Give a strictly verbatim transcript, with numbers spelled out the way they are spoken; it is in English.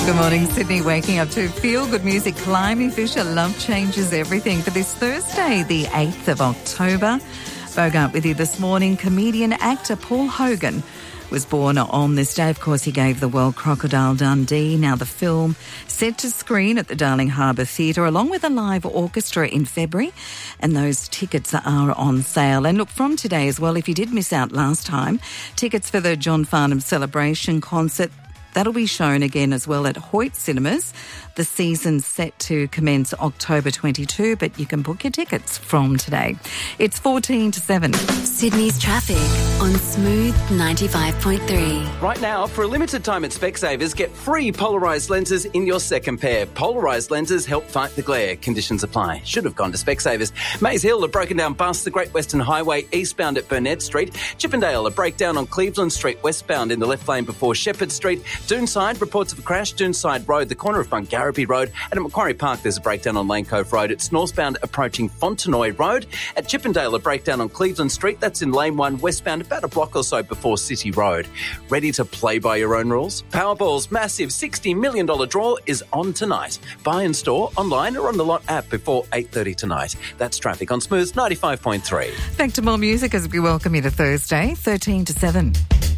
Good morning, Sydney. Waking up to feel-good music. Climby Fisher, Love Changes Everything. For this Thursday, the eighth of October. Bogart with you this morning. Comedian, actor Paul Hogan was born on this day. Of course, he gave the world Crocodile Dundee. Now the film set to screen at the Darling Harbour Theatre along with a live orchestra in February, and those tickets are on sale. And look, from today as well, if you did miss out last time, tickets for the John Farnham Celebration concert, that'll be shown again as well at Hoyt Cinemas. The season's set to commence October twenty-second, but you can book your tickets from today. It's fourteen to seven. Sydney's traffic on Smooth ninety-five point three. Right now, for a limited time at Specsavers, get free polarised lenses in your second pair. Polarised lenses help fight the glare. Conditions apply. Should have gone to Specsavers. Maze Hill, a broken down bus, the Great Western Highway eastbound at Burnett Street. Chippendale, a breakdown on Cleveland Street westbound in the left lane before Shepherd Street. Doonside, reports of a crash. Doonside Road, the corner of Bungarapy Road. And at Macquarie Park, there's a breakdown on Lane Cove Road. It's northbound approaching Fontenoy Road. At Chippendale, a breakdown on Cleveland Street. That's in lane one westbound, about a block or so before City Road. Ready to play by your own rules? Powerball's massive sixty million dollars draw is on tonight. Buy in store, online or on the Lot app before eight thirty tonight. That's traffic on Smooth ninety-five point three. Back to more music as we welcome you to Thursday, thirteen to seven.